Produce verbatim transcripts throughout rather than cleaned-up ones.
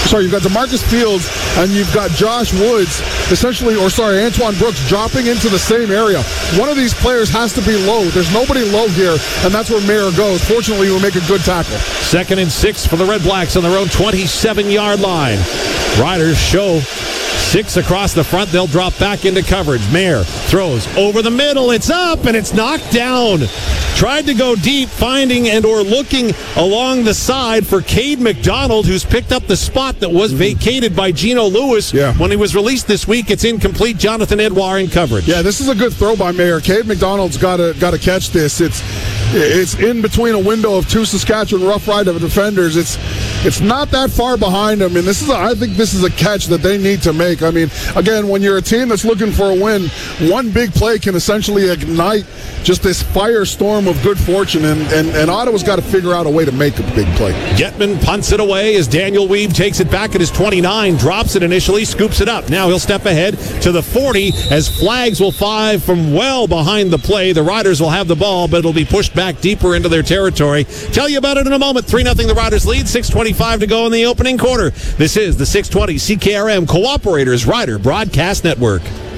sorry, you've got DeMarcus Fields and you've got Josh Woods, essentially, or sorry, Antoine Brooks dropping into the same area. One of these players has to be low. There's nobody low here, and that's where Mayer goes. Fortunately, he will make a good tackle. Second and six for the Red Blacks on their own twenty-seven-yard line. Riders show six across the front. They'll drop back into coverage. Mayer throws over the middle. It's up, and it's knocked down. Tried to go deep, finding and or looking along the side for Cade McDonald, who's picked up the spot that was vacated by Geno Lewis yeah. when he was released this week. It's incomplete. Jonathan Edouard in coverage. Yeah, this is a good throw by Mayer. Cade McDonald's got to got to catch this. It's it's in between a window of two Saskatchewan Rough Rider defenders. It's it's not that far behind them, and this is a, I think this is a catch that they need to make. I mean, again, when you're a team that's looking for a win, one big play can essentially ignite just this firestorm of good fortune, and, and, and Ottawa's got to figure out a way to make a big play. Getman punts it away as Daniel Weave takes it back at his twenty-nine, drops it initially, scoops it up. Now he'll step ahead to the forty as flags will fly from well behind the play. The Riders will have the ball, but it'll be pushed back deeper into their territory. Tell you about it in a moment. three nothing the Riders lead, six twenty-five to go in the opening quarter. This is the six twenty C K R M Cooperators Rider Broadcast Network.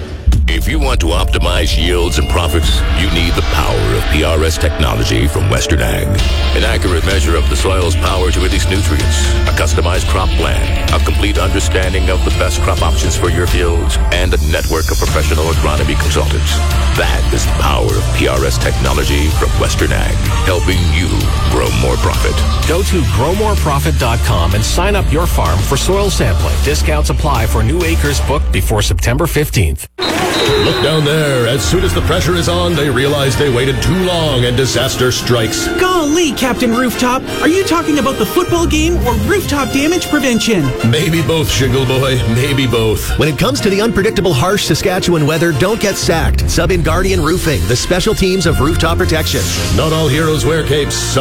If you want to optimize yields and profits, you need the power of P R S technology from Western Ag. An accurate measure of the soil's power to release nutrients, a customized crop plan, a complete understanding of the best crop options for your fields, and a network of professional agronomy consultants. That is the power of P R S technology from Western Ag, helping you grow more profit. Go to grow more profit dot com and sign up your farm for soil sampling. Discounts apply for new acres booked before September fifteenth. Look down there. As soon as the pressure is on, they realize they waited too long and disaster strikes. Golly, Captain Rooftop. Are you talking about the football game or rooftop damage prevention? Maybe both, Shingle Boy. Maybe both. When it comes to the unpredictable, harsh Saskatchewan weather, don't get sacked. Sub in Guardian Roofing, the special teams of rooftop protection. Not all heroes wear capes. Some